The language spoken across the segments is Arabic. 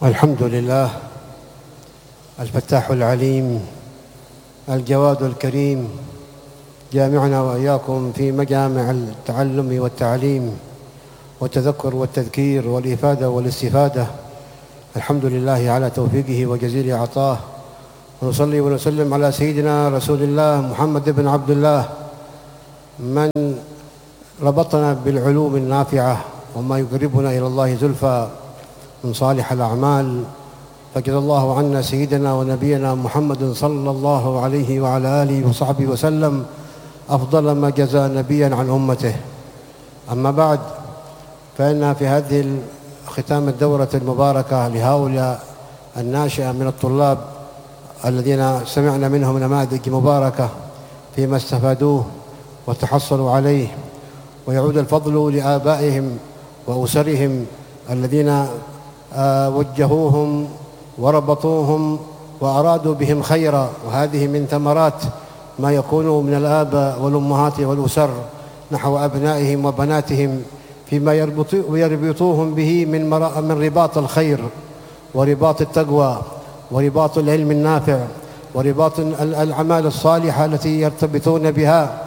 الحمد لله الفتاح العليم الجواد الكريم، جامعنا وإياكم في مجامع التعلم والتعليم والتذكر والتذكير والإفادة والاستفادة. الحمد لله على توفيقه وجزيل عطاه، ونصلي ونسلم على سيدنا رسول الله محمد بن عبد الله، من ربطنا بالعلوم النافعة وما يقربنا إلى الله زلفى من صالح الأعمال. فجزا الله عنا سيدنا ونبينا محمد صلى الله عليه وعلى آله وصحبه وسلم أفضل ما جزى نبيا عن أمته. أما بعد، فإن في هذه ختام الدورة المباركة لهؤلاء الناشئة من الطلاب الذين سمعنا منهم نماذج مباركة فيما استفادوه وتحصلوا عليه، ويعود الفضل لآبائهم وأسرهم الذين وجهوهم وربطوهم وأرادوا بهم خيرا. وهذه من ثمرات ما يكون من الآباء والأمهات والأسر نحو أبنائهم وبناتهم فيما يربطوهم به من رباط الخير ورباط التقوى ورباط العلم النافع ورباط الأعمال الصالحة التي يرتبطون بها،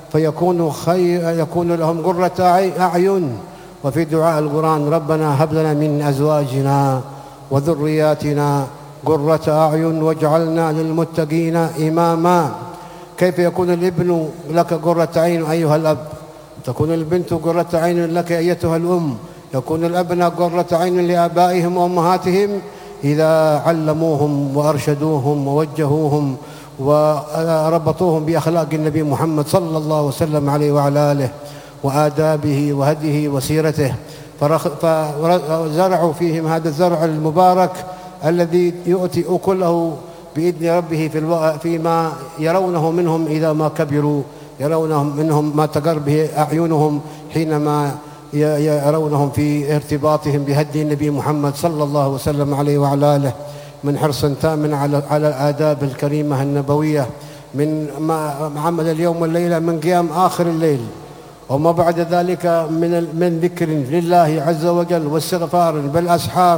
يكون لهم قرة أعين. وفي دعاء القرآن: ربنا هب لنا من أزواجنا وذرياتنا قرة أعين واجعلنا للمتقين إماما. كيف يكون الابن لك قرة عين أيها الأب؟ تكون البنت قرة عين لك أيتها الأم. يكون الأبناء قرة عين لآبائهم وأمهاتهم إذا علموهم وأرشدوهم ووجهوهم وربطوهم بأخلاق النبي محمد صلى الله وسلم عليه وعلى آله وآدابه وهديه وسيرته، فزرعوا فيهم هذا الزرع المبارك الذي يؤتي أكله بإذن ربه فيما يرونه منهم إذا ما كبروا، يرونهم منهم ما تقر به أعينهم حينما يرونهم في ارتباطهم بهدي النبي محمد صلى الله وسلم عليه وعلى آله، من حرص تام على الآداب الكريمة النبوية، من عمل اليوم والليلة، من قيام آخر الليل وما بعد ذلك من ذكر لله عز وجل واستغفار بالأسحار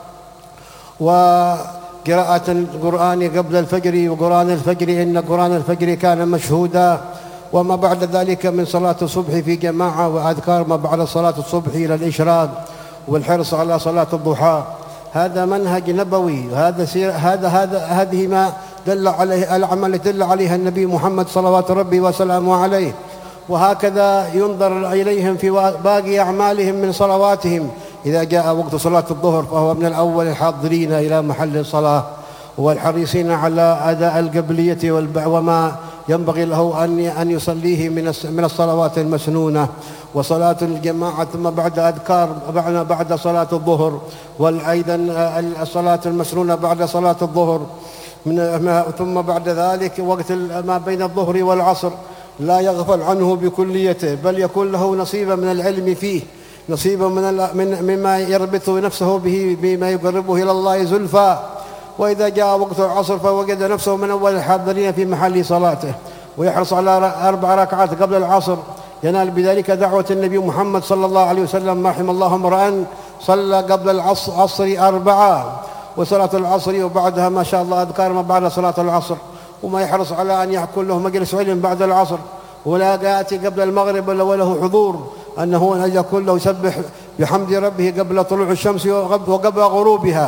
وقراءة القرآن قبل الفجر وقرآن الفجر إن قرآن الفجر كان مشهودا، وما بعد ذلك من صلاة الصبح في جماعة وأذكار ما بعد صلاة الصبح إلى الإشراق والحرص على صلاة الضحى. هذا منهج نبوي، هذه ما دل عليه العمل دل عليها النبي محمد صلوات ربي وسلامه عليه. وهكذا ينظر إليهم في باقي أعمالهم من صلواتهم. إذا جاء وقت صلاة الظهر فهو من الأول الحاضرين إلى محل الصلاة والحريصين على أداء القبلية وما ينبغي له أن يصليه من الصلوات المسنونة، وصلاة الجماعة ثم بعد أذكار بعد صلاة الظهر، وأيضا الصلاة المسنونة بعد صلاة الظهر، ثم بعد ذلك وقت ما بين الظهر والعصر لا يغفل عنه بكليته، بل يكون له نصيبا من العلم فيه، نصيبا مما يربط نفسه به بما يقربه إلى الله زلفى. وإذا جاء وقت العصر فوجد نفسه من أول الحاضرين في محل صلاته، ويحرص على 4 ركعات قبل العصر، ينال بذلك دعوة النبي محمد صلى الله عليه وسلم: ما رحم الله امرأ صلى قبل العصر 4، وصلاة العصر وبعدها ما شاء الله أذكار ما بعد صلاة العصر، وما يحرص على أن يكون له مجلس علم بعد العصر، ولا يأتي قبل المغرب وله حضور، أنه أن يكون له يسبح بحمد ربه قبل طلوع الشمس وقبل غروبها،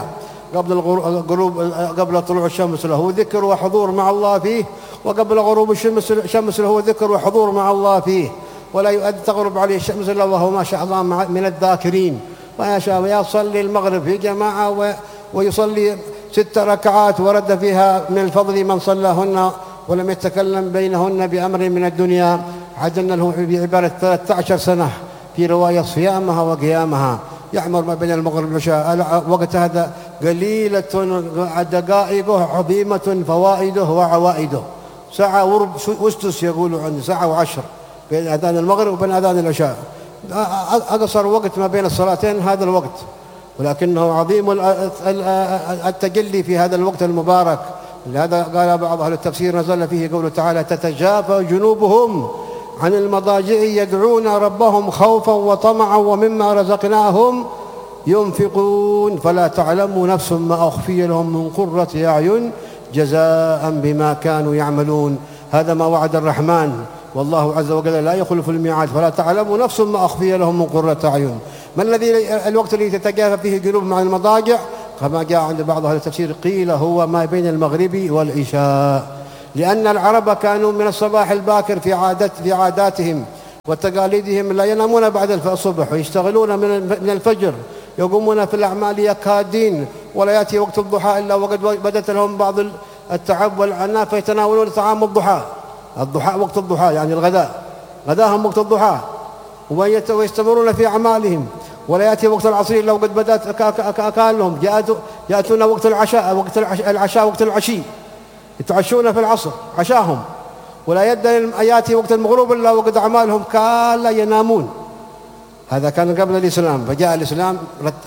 قبل طلوع الشمس له ذكر وحضور مع الله فيه، وقبل غروب الشمس له ذكر وحضور مع الله فيه، ولا تغرب عليه الشمس إلا وهو ما شاء الله من الذاكرين. وما شاء يصلي المغرب في جماعة ويصلي 6 ركعات ورد فيها من الفضل من صلاهن ولم يتكلم بينهن بأمر من الدنيا عدلنا له بعبارة 13 سنة في رواية صيامها وقيامها، يعمر ما بين المغرب والعشاء. وقت هذا قليلة دقائقه عظيمة فوائده وعوائده، ساعة وسدس يقولوا عنده، ساعة و10 بين أذان المغرب وبين أذان العشاء، أقصر وقت ما بين الصلاتين هذا الوقت، ولكنه عظيم التجلي في هذا الوقت المبارك. لهذا قال بعض أهل التفسير نزل فيه قوله تعالى: تتجافى جنوبهم عن المضاجع يدعون ربهم خوفا وطمعا ومما رزقناهم ينفقون فلا تعلم نفس ما أخفي لهم من قرة أعين جزاء بما كانوا يعملون. هذا ما وعد الرحمن، والله عز وجل لا يخلف الميعاد. فلا تعلم نفس ما أخفي لهم من قرة أعين. ما الوقت الذي تتجافى فيه جنوبهم عن المضاجع؟ كما جاء عند بعض أهل التفسير قيل هو ما بين المغرب والعشاء، لأن العرب كانوا من الصباح الباكر في عاداتهم وتقاليدهم لا ينامون بعد الصبح ويشتغلون من الفجر، يقومون في الأعمال يكادين، ولا يأتي وقت الضحى إلا وقد بدت لهم بعض التعب والعناء فيتناولون طعام الضحى. وقت الضحى يعني الغداء، غداهم وقت الضحى، ويستمرون في أعمالهم، ولا يأتي وقت العصر إلا وقد بدأت أكالهم. يأتون وقت العشاء وقت العشي، يتعشون في العصر عشاهم، ولا يأتي وقت المغروب إلا وقد أعمالهم كالا ينامون. هذا كان قبل الإسلام، فجاء الإسلام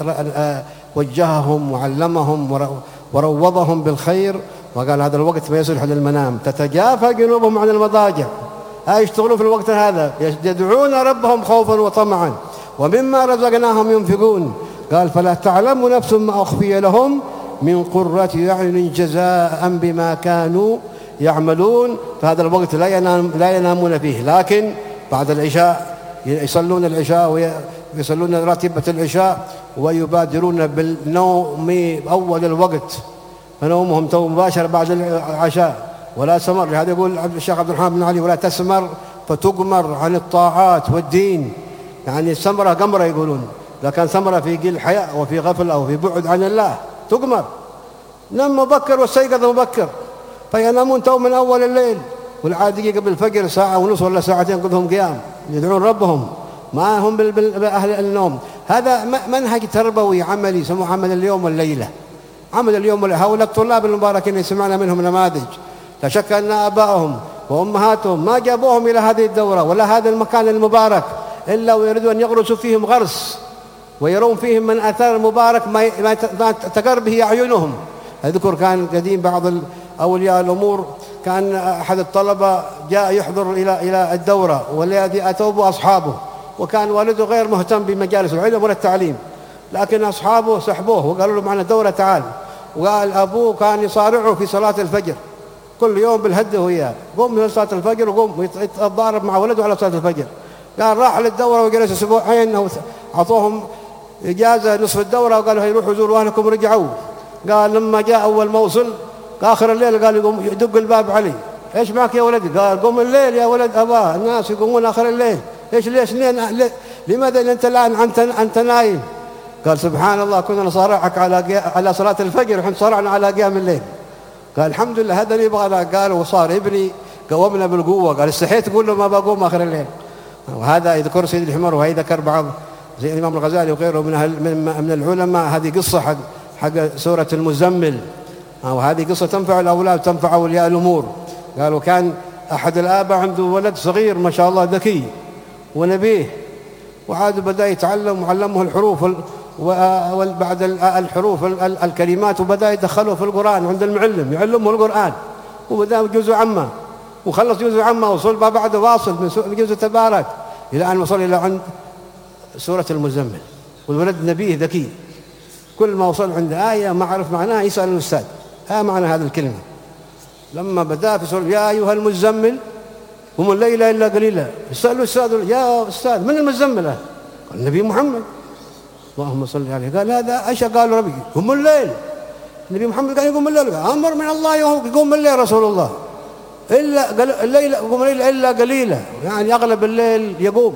وجههم وعلمهم وروضهم بالخير، وقال هذا الوقت ما يصلح للمنام، تتجافى جنوبهم عن المضاجع. يشتغلون في الوقت هذا، يدعون ربهم خوفا وطمعا ومما رزقناهم ينفقون. قال فلا تعلم نفس ما أخفي لهم من قرة أعين جزاء بما كانوا يعملون. فهذا الوقت لا ينامون فيه، لكن بعد العشاء يصلون العشاء ويصلون راتبة العشاء ويبادرون بالنوم أول الوقت، فنومهم تو مباشر بعد العشاء ولا سمر. لهذا يقول الشيخ عبد الرحمن بن علي ولا تسمر فتقمر عن الطاعات والدين. يعني السمرة قمرة يقولون، إذا كان سمرة في قل حياء وفي غفلة أو في بعد عن الله تقمر. نم مبكر واستيقظ مبكر، فينامون تو من أول الليل، والعادي قبل الفجر ساعة ونصف ولا ساعتين قدهم قيام يدعون ربهم، ما هم بأهل النوم. هذا منهج تربوي عملي يسموه عمل اليوم والليلة. عمل اليوم والليلة. هؤلاء الطلاب المباركين سمعنا منهم نماذج، لا شك أن آبائهم وأمهاتهم ما جابوهم إلى هذه الدورة ولا هذا المكان المبارك إلا ويريدون أن يغرسوا فيهم غرس ويرون فيهم من أثار المبارك ما تقر به أعينهم. أذكر كان قديم بعض أولياء الأمور، كان أحد الطلبة جاء يحضر إلى الدورة والذي أتوا به أصحابه، وكان والده غير مهتم بمجالس العلم ولا التعليم، لكن أصحابه سحبوه وقالوا له معنا دورة تعال. وقال أبوه كان يصارعه في صلاة الفجر كل يوم بالهدة وياه، قوم من صلاة الفجر وقوم يتضارب مع ولده على صلاة الفجر. قال راح للدورة وجلس أسبوعين، أعطوهم إجازة نصف الدورة وقالوا يروحوا يزوروا أهلكم ورجعوا. قال لما جاء أول ما وصل آخر الليل قال يقوم يدق الباب علي، إيش معك يا ولدي؟ قال قوم الليل يا ولد أباه، الناس يقومون آخر الليل. ليش لماذا أنت الآن أنت نايم؟ قال سبحان الله كنا نصارعك على صلاة الفجر وحين صارعنا على قيام الليل. قال الحمد لله هذا اللي يبغى. قال وصار ابني قومنا بالقوة. قال استحيت تقول له ما بقوم آخر الليل. وهذا يذكر سيد الحمر، وهي ذكر بعض زي الإمام الغزالي وغيره من العلماء. هذه قصة حق سورة المزمل، وهذه قصة تنفع الأولاد تنفع أولياء الأمور. قالوا كان أحد الآباء عنده ولد صغير ما شاء الله ذكي ونبيه، وعاد بدأ يتعلم وعلمه الحروف وبعد الحروف الكلمات، وبدأ يدخله في القرآن عند المعلم يعلمه القرآن، وبدأ جزء عامة وخلص جزء عامة وصل ما بعده واصل من جزء تبارك إلى أن وصل إلى عند سورة المزمل. والولد نبيه ذكي، كل ما وصل عند آية ما عرف معناها يسأل الأستاذ معنى هذه الكلمة. لما بدأ في سورة يا أيها المزمل قم الليل إلا قليلا، يسأل الأستاذ يا أستاذ من المزمل؟ قال النبي محمد اللهم صل عليه. قال هذا ايش؟ قال ربي قم الليل. النبي محمد قال يقوم الليل، امر من الله يقوم الليل رسول الله الا الليل يقوم الليل الا قليلا، يعني اغلب الليل يقوم.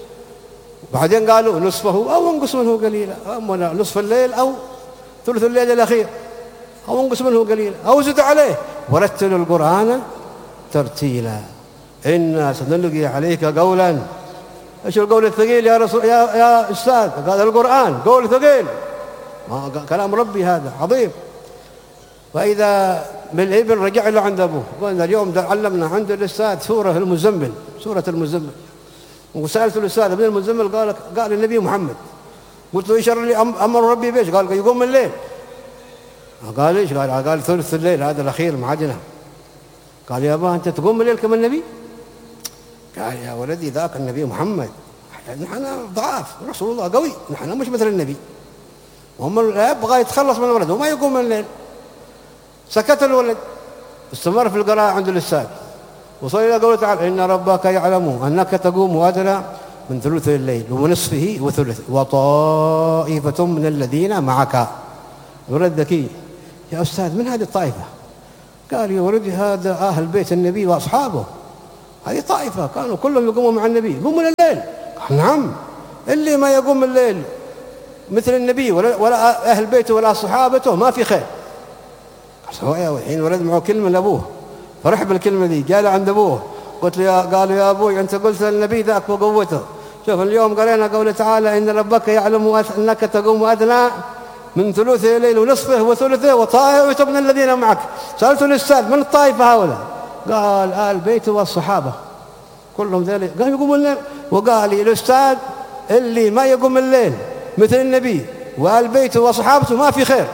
بعدين قالوا نصفه او انقص منه قليلا، نصف الليل او ثلث الليل الاخير او انقص منه قليلا او زد عليه. ورتل القرآن ترتيلا إنا سنلقي عليك قولا. ايش القول الثقيل يا رسول يا استاذ؟ قال القرآن قول ثقيل، كلام ربي هذا عظيم. فإذا بالابن رجع له عند أبوه، قلنا اليوم علمنا عند الأستاذ سورة المزمل، سورة المزمل. وسألت الأستاذ من المزمل؟ قال النبي محمد. قلت له إيش أمر ربي بيش؟ قال يقوم من الليل. قال إيش؟ قال ثلث الليل هذا الأخير معدنا. قال يا أبا أنت تقوم من الليل كما النبي؟ قال يا ولدي ذاك النبي محمد، نحن ضعاف، رسول الله قوي، نحن مش مثل النبي. وهم يبغى يتخلص من الولد وما يقوم من الليل. سكت الولد، استمر في القراءة عند الأستاذ، وصل إلى قوله تعالى: إن ربك يعلم أنك تقوم أدنى من ثلثي الليل ونصفه وثلثه وطائفة من الذين معك. الولد ذكي: يا أستاذ من هذه الطائفة؟ قال: يا ولدي هذا أهل بيت النبي وأصحابه، هذه طائفة كانوا كلهم يقوموا مع النبي يقومون الليل. قال: نعم، اللي ما يقوم الليل مثل النبي ولا أهل بيته ولا صحابته ما في خير. الحين ولد معه كلمة لأبوه، فرح بالكلمة دي، قال عند أبوه قالوا: يا أبوي أنت قلت للنبي ذاك وقوته، شوف اليوم قرينا قوله تعالى: إن ربك يعلم أنك تقوم أدنى من ثلثي الليل ونصفه وثلثه وطائفة من الذين معك. سألت الأستاذ: من الطائفة هؤلاء؟ قال: آل البيت والصحابة كلهم ذلك. قال: يقوم الليل؟ وقال لي الأستاذ: اللي ما يقوم الليل مثل النبي وآل بيته وصحابته ما في خير.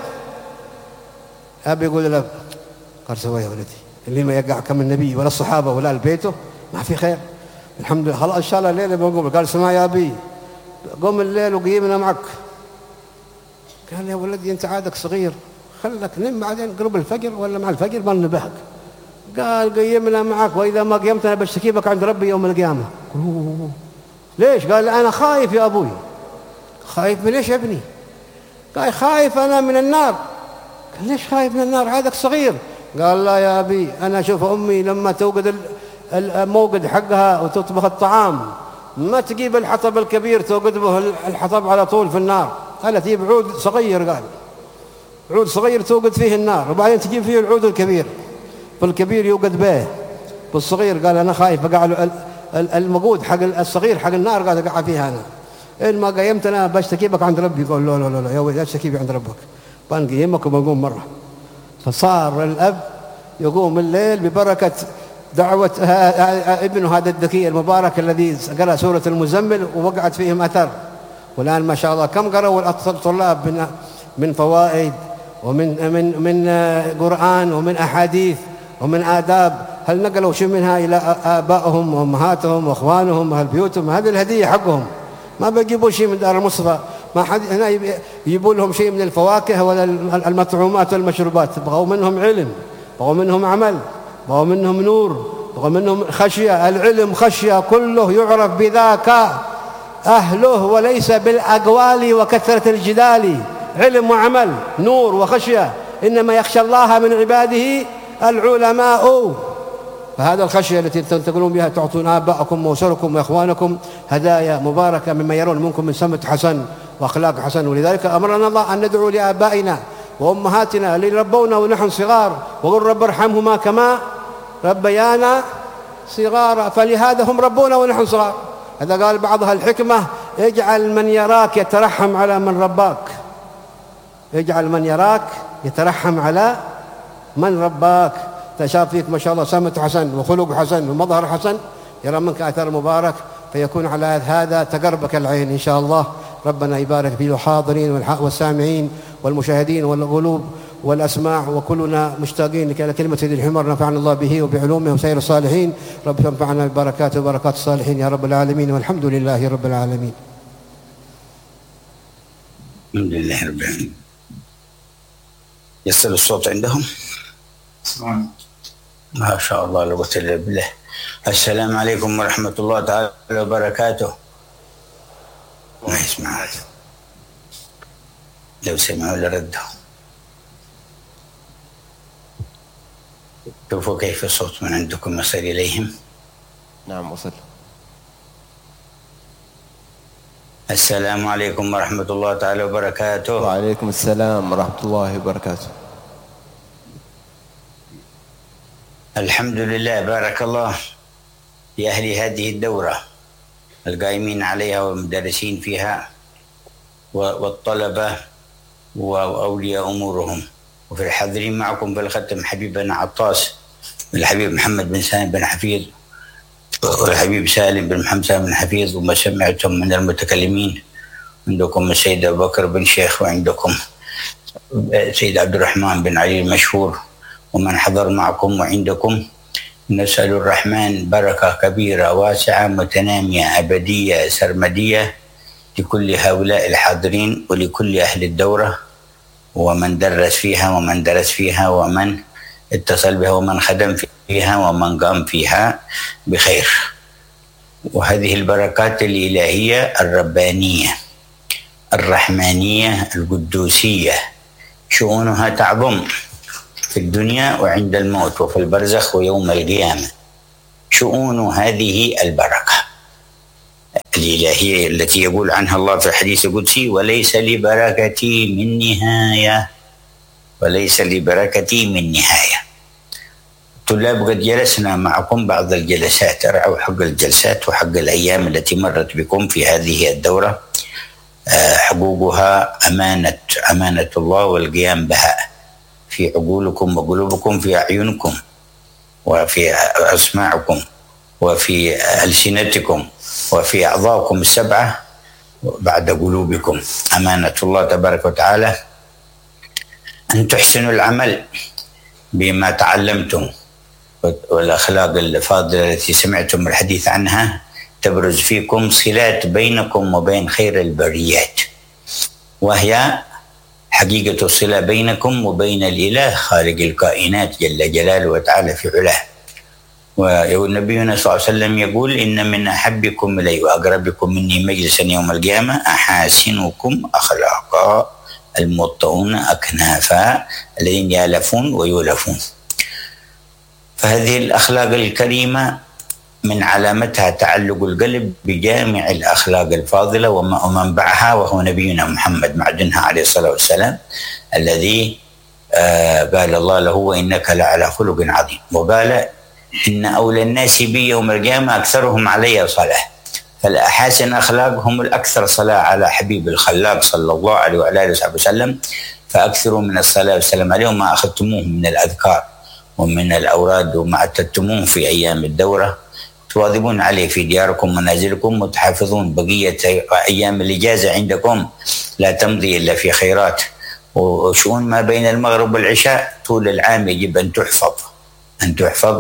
أبي يقول له: قال: سوى يا ولدي، اللي ما يقع كم النبي ولا الصحابة ولا آل بيته ما في خير. الحمد لله، خلاص إن شاء الله الليلة بنقوم. قال: اسمع يا أبي، قم الليل وقيمنا معك. قال: يا ولدي أنت عادك صغير، خلك نم بعدين قرب الفجر ولا مع الفجر ما ننبهك. قال: قيمنا معك، وإذا ما قيمت أنا بشتكي بك عند ربي يوم القيامة. ليش؟ قال: أنا خايف يا أبوي. خايف من إيش يا ابني؟ قال: خايف أنا من النار. قال: ليش خايف من النار؟ عادك صغير. قال: لا يا أبي، أنا أشوف أمي لما توقد الموقد حقها وتطبخ الطعام ما تجيب الحطب الكبير توقد به الحطب على طول في النار، قال: تجيب عود صغير، قال عود صغير توقد فيه النار، وبعدين تجيب فيه العود الكبير، فالكبير يوقد به بالصغير. قال: أنا خايف أقع المقود حق الصغير حق النار، قال أقع فيها أنا. إن ما قيمت أنا بشتكي بك عند ربي. قال: لا لا لا يا ولد، لا تشتكي بي عند ربك، بنقيمك وبنقوم مرة. فصار الأب يقوم الليل ببركة دعوة ابنه هذا الذكي المبارك الذي قرأ سورة المزمل ووقعت فيهم أثر. والآن ما شاء الله كم قرأوا الطلاب من فوائد ومن من قرآن ومن أحاديث ومن آداب. هل نقلوا شيء منها إلى آبائهم وأمهاتهم وأخوانهم وأهل بيوتهم؟ هذه الهدية حقهم، ما بيجيبوا شيء من دار المصطفى، ما حد هنا يجيبوا لهم شيء من الفواكه ولا المطعومات والمشروبات. بغوا منهم علم، بغوا منهم عمل، بغوا منهم نور، بغوا منهم خشية. العلم خشية، كله يعرف بذاك أهله وليس بالأقوال وكثرة الجدال. علم وعمل، نور وخشية، إنما يخشى الله من عباده العلماء. فهذا الخشية التي تنتقلون بها تعطون آباءكم وأسركم وإخوانكم هدايا مباركة مما يرون منكم من سمت حسن وأخلاق حسن. ولذلك أمرنا الله أن ندعو لآبائنا وأمهاتنا اللي ربونا ونحن صغار، وقل رب ارحمهما كما ربيانا صغارا، فلهذا هم ربونا ونحن صغار. هذا قال بعضها الحكمة: اجعل من يراك يترحم على من رباك. اجعل من يراك يترحم على من رباك. تشاف فيك ما شاء الله سمت حسن وخلق حسن ومظهر حسن، يرى منك أثر مبارك، فيكون على هذا تقربك العين إن شاء الله. ربنا يبارك في الحاضرين والسامعين والمشاهدين والقلوب والأسماع، وكلنا مشتاقين لكلمة سيد الحمر، نفعنا الله به وبعلومه وسائر الصالحين. رب انفعنا ببركاته وبركات الصالحين يا رب العالمين، والحمد لله رب العالمين. الحمد لله رب العالمين. يصل الصوت عندهم؟ ما شاء الله، لا قوة إلا بالله. السلام عليكم ورحمة الله تعالى وبركاته. ما يسمع هذا، لو سمعوا لردوا. شوفوا كيف الصوت من عندكم يصل إليهم. نعم وصل. السلام عليكم ورحمة الله تعالى وبركاته. وعليكم السلام ورحمة الله وبركاته. الحمد لله، بارك الله في أهل هذه الدورة القائمين عليها والمدرسين فيها والطلبة وأولياء أمورهم، وفي الحاضرين معكم بالختم حبيبنا عطاس، الحبيب محمد بن سالم بن حفيظ، والحبيب سالم بن محمد سالم بن حفيظ، وما سمعتم من المتكلمين. عندكم السيد أبو بكر بن شيخ، وعندكم سيد عبد الرحمن بن علي المشهور، ومن حضر معكم. وعندكم نسأل الرحمن بركة كبيرة واسعة متنامية أبدية سرمدية لكل هؤلاء الحاضرين ولكل أهل الدورة ومن درس فيها ومن درس فيها ومن اتصل بها ومن خدم فيها ومن قام فيها بخير. وهذه البركات الإلهية الربانية الرحمانية القدوسية شؤونها تعظم في الدنيا وعند الموت وفي البرزخ ويوم القيامة. شؤون هذه البركة الإلهية التي يقول عنها الله في الحديث القدسي: وليس لبركتي من نهاية، وليس لبركتي من نهاية. طلاب قد جلسنا معكم بعض الجلسات، أرعوا حق الجلسات وحق الأيام التي مرت بكم في هذه الدورة. حقوقها أمانة الله والقيام بها في عقولكم وقلوبكم، في أعينكم وفي أسماعكم وفي ألسنتكم وفي أعضائكم السبعة بعد قلوبكم. أمانة الله تبارك وتعالى أن تحسنوا العمل بما تعلمتم، والأخلاق الفاضلة التي سمعتم الحديث عنها تبرز فيكم صلات بينكم وبين خير البريات، وهي حقيقة الصلة بينكم وبين الإله خالق الكائنات جل جلاله وتعالى في علاه. ونبينا صلى الله عليه وسلم يقول: إن من أحبكم إلي وأقربكم مني مجلسا يوم القيامة أحاسنكم أخلاقا الموطؤون أكنافا الذين يألفون ويولفون. فهذه الأخلاق الكريمة من علامتها تعلق القلب بجامع الأخلاق الفاضلة ومنبعها وهو نبينا محمد معدنها عليه الصلاة والسلام، الذي قال الله له: وإنك لعلى خلق عظيم. وقال: إن أولى الناس بي يوم القيامة أكثرهم علي صلاة. فالأحاسن أخلاق هم الأكثر صلاة على حبيب الخلاق صلى الله عليه وعلى آله وصحبه وسلم، فأكثروا من الصلاة والسلام عليه وما أخذتموه من الأذكار ومن الأوراد وما اعتدتموه في أيام الدورة، تواظبون عليه في دياركم ومنازلكم، وتحافظون بقية أيام الإجازة عندكم لا تمضي إلا في خيرات. وشؤون ما بين المغرب والعشاء طول العام يجب أن تحفظ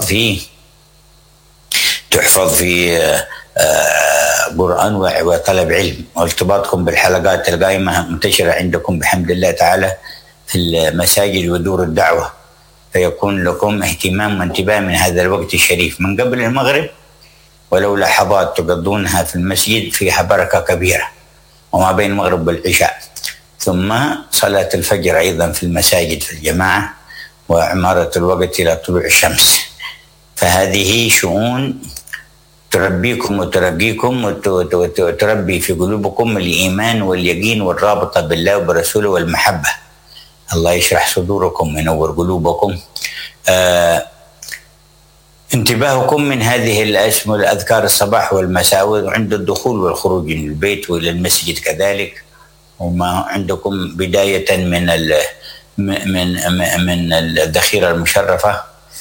في قرآن وطلب علم، وارتباطكم بالحلقات القائمة منتشرة عندكم بحمد الله تعالى في المساجد ودور الدعوة، فيكون لكم اهتمام وانتباه من هذا الوقت الشريف من قبل المغرب، ولو لحظات تقضونها في المسجد فيها بركة كبيرة، وما بين المغرب والعشاء، ثم صلاة الفجر أيضا في المساجد في الجماعة، وعمارة الوقت إلى طلوع الشمس. فهذه شؤون تربيكم وترقيكم وتربي في قلوبكم الإيمان واليقين والرابطة بالله وبرسوله والمحبة. الله يشرح صدوركم وينور قلوبكم. انتباهكم من هذه الأذكار الصباح والمساء وعند الدخول والخروج من البيت وإلى المسجد كذلك، وما عندكم بداية من الذخيرة المشرفة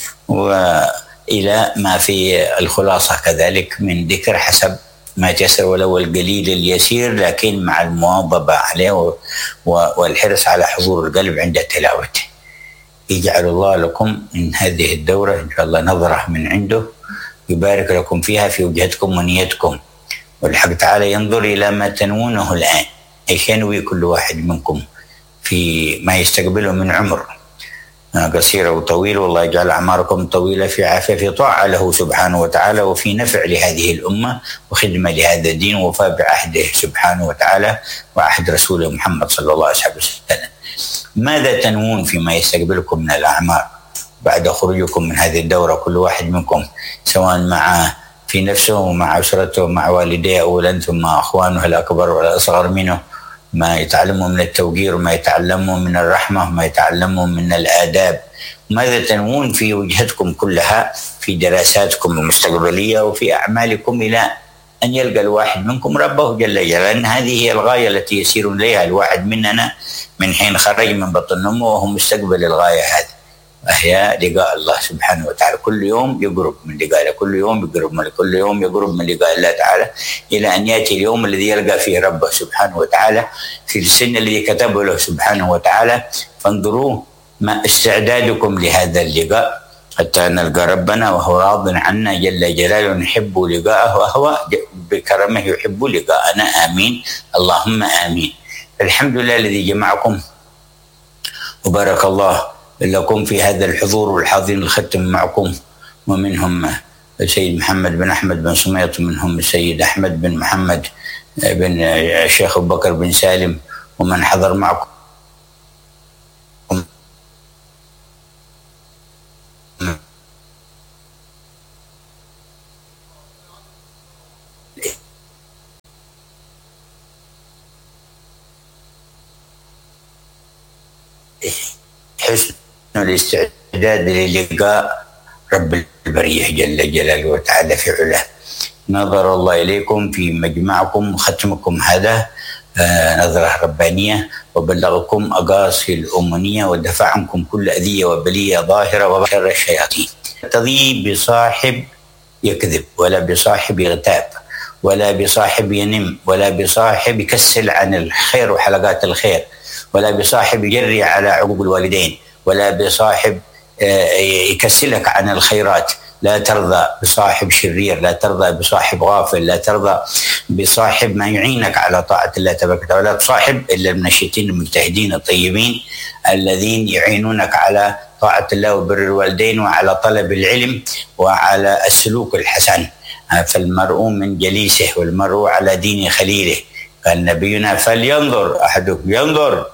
وإلى ما في الخلاصة كذلك من ذكر حسب ما تيسر ولو القليل اليسير، لكن مع المواظبة عليه والحرص على حضور القلب عند تلاوته. يجعل الله لكم من هذه الدورة إن شاء الله نظرة من عنده، يبارك لكم فيها في وجهتكم ونيتكم، والحق تعالى ينظر إلى ما تنوونه الآن، إيش ينوي كل واحد منكم في ما يستقبله من عمر قصير وطويل. والله يجعل أعماركم طويلة في عافية في طاعة له سبحانه وتعالى، وفي نفع لهذه الأمة وخدمة لهذا الدين ووفاء بعهده سبحانه وتعالى وعهد رسوله محمد صلى الله عليه وسلم. ماذا تنوون فيما يستقبلكم من الأعمار بعد خروجكم من هذه الدورة كل واحد منكم، سواء مع في نفسه ومع أسرته ومع والديه أولا، ثم أخوانه الأكبر والأصغر منه، ما يتعلمه من التوقير وما يتعلمه من الرحمة وما يتعلمه من الآداب. ماذا تنوون في وجهتكم كلها في دراساتكم المستقبلية وفي أعمالكم إلى أن يلقى الواحد منكم ربه جل جلاله، لأن هذه هي الغاية التي يسير إليها الواحد مننا من حين خرج من بطن أمه وهو مستقبل الغاية هذه، وهي لقاء الله سبحانه وتعالى. كل يوم يقرب من لقاء، كل يوم يقرب من لقاء الله تعالى، إلى أن يأتي اليوم الذي يلقى فيه ربه سبحانه وتعالى في السن الذي كتبه له سبحانه وتعالى. فانظروا ما استعدادكم لهذا اللقاء حتى نلقى ربنا وهو راض عنا جل جلاله نحب لقاءه وهو بكرمه يحب لقاءنا. آمين اللهم آمين. الحمد لله الذي جمعكم وبارك الله لكم في هذا الحضور والحاضرين الختم معكم، ومنهم السيد محمد بن أحمد بن سميط، ومنهم السيد أحمد بن محمد بن الشيخ أبو بكر بن سالم، ومن حضر معكم حسن الاستعداد للقاء رب البرية جل جلاله وتعالى في علاه. نظر الله إليكم في مجمعكم وختمكم هذا نظرة ربانية، وبلغكم أقاصي الأمنية، ودفع عنكم كل أذية وبلية ظاهرة وشر الشياطين. تضي بصاحب يكذب، ولا بصاحب يغتاب، ولا بصاحب ينم، ولا بصاحب يكسل عن الخير وحلقات الخير، ولا بصاحب يجري على عقوق الوالدين، ولا بصاحب يكسلك عن الخيرات. لا ترضى بصاحب شرير، لا ترضى بصاحب غافل، لا ترضى بصاحب ما يعينك على طاعة الله تبارك وتعالى. ولا تصاحب إلا المنشطين المجتهدين الطيبين الذين يعينونك على طاعة الله وبر الوالدين وعلى طلب العلم وعلى السلوك الحسن. فالمرء من جليسه والمرء على دين خليله. قال نبينا فلينظر أحدكم، ينظر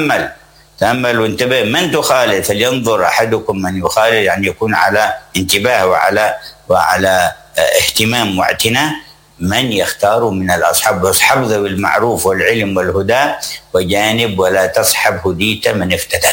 تأمل وانتبه من تخالل، فلينظر أحدكم من يخالل، يعني يكون على انتباه وعلى اهتمام واعتناء من يختار من الأصحاب. واصحب ذوي المعروف والعلم والهدى وجانب ولا تصحب هديت من افتتن.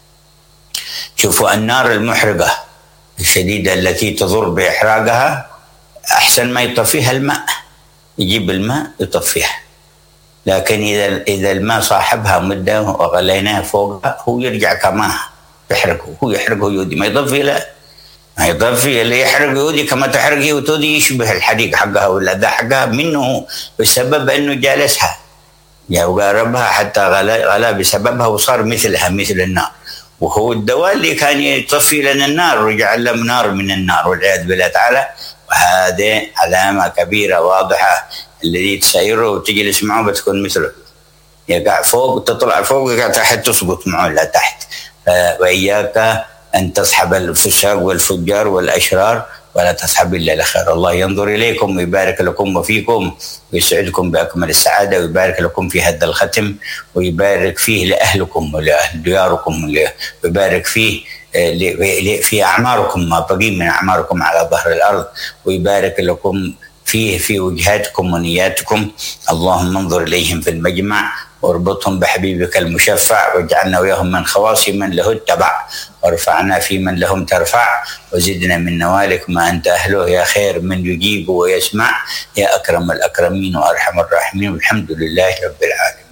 شوفوا النار المحرقة الشديدة التي تضر بإحراقها أحسن ما يطفيها الماء، يجيب الماء يطفيها. لكن إذا الماء صاحبها مدة وغليناها فوقها هو يرجع كما يحرقه، هو يحرقه يودي، ما يطفي لا ما يطفي. اللي يحرق يودي كما تحرق يودي يشبه الحريق حقها ولا ذا حقها منه بسبب أنه جالسها وقاربها حتى غلا بسببها وصار مثلها مثل النار. وهو الدواء اللي كان يطفي لنا النار ويجعل لنا نار من النار والعياذ بالله تعالى. وهذه علامة كبيرة واضحة، الذي تسيره وتجلس معه بتكون مثله، يقع فوق تطلع فوق ويقع تحت تسقط معه لا تحت. وإياك أن تصحب الفساق والفجار والأشرار، ولا تصحب إلا الخير. الله ينظر إليكم ويبارك لكم وفيكم ويسعدكم بأكمل السعادة، ويبارك لكم في هذا الختم، ويبارك فيه لأهلكم ولأهل دياركم، ويبارك فيه في أعماركم ما بقي من أعماركم على ظهر الأرض، ويبارك لكم فيه في وجهاتكم ونياتكم. اللهم انظر إليهم في المجمع واربطهم بحبيبك المشفع، واجعلنا وياهم من خواص من له اتبع، وارفعنا في من لهم ترفع، وزدنا من نوالك ما أنت أهله يا خير من يجيب ويسمع يا أكرم الأكرمين وأرحم الراحمين. والحمد لله رب العالمين.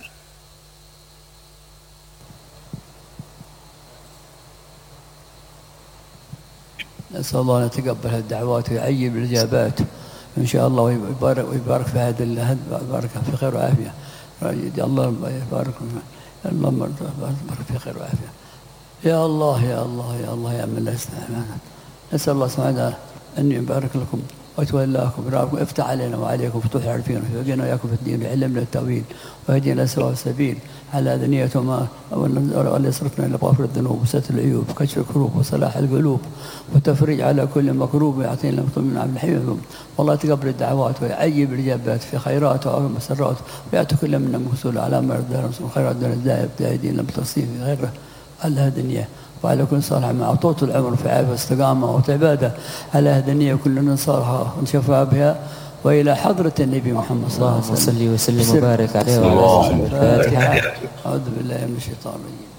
نسأل الله أن يتقبل هالدعوات ويعيب الإجابات إن شاء الله، ويبارك في هذا يبارك في خير وعافية. الله يبارك اللهم بارك في خير وعافية. يا الله يا الله يا الله يا من لا يستطيع. نسأل الله سبحانه وتعالى أن يبارك لكم ويتولاكم ويرعاكم، افتح علينا وعليكم فتوح عارفين، ويفقنا وياكم في الدين ويعلمنا التأويل ويهدينا سواء السبيل. على هذا نيتهما وأن يصرفنا إلى غفر الذنوب وستر العيوب وكشف الكروب وصلاح القلوب وتفريج على كل مكروب، ويعطينا من عبد الحميد. والله يتقبل الدعوات ويعيب الإجابات في خيرات ومسرات، ويأتي كل منا مغسول على ما يرضى رسول خيرات دون الدائب دايدين لم تصيب في غيره. على هذا النية وعلى كل صالح مع طول العمر في عافية واستقامة وعبادة. على هذا النية كلنا نصارها ونشفع بها، وإلى حضرة النبي محمد صلى الله عليه وسلم. اللهم صل وسلم وبارك عليه وعلى آله الفاتحة. أعوذ بالله من الشيطان الرجيم.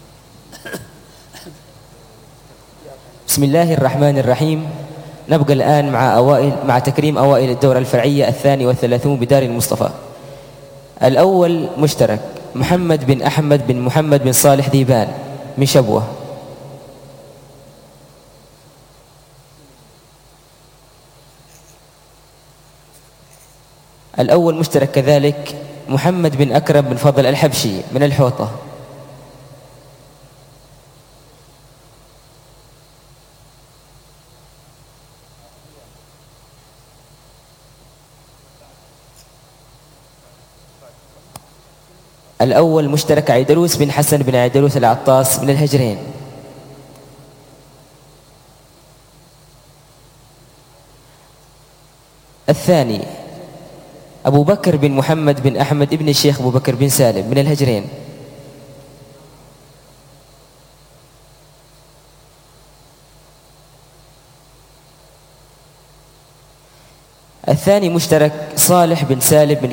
بسم الله الرحمن الرحيم. نبقى الآن مع تكريم أوائل الدورة الفرعية 32 بدار المصطفى. الأول مشترك محمد بن أحمد بن محمد بن صالح ذيبان من شبوة. الأول مشترك كذلك محمد بن أكرم بن فضل الحبشي من الحوطة. الأول مشترك عيدروس بن حسن بن عيدروس العطاس من الهجرين. الثاني أبو بكر بن محمد بن أحمد بن الشيخ أبو بكر بن سالم من الهجرين. الثاني مشترك صالح بن سالم بن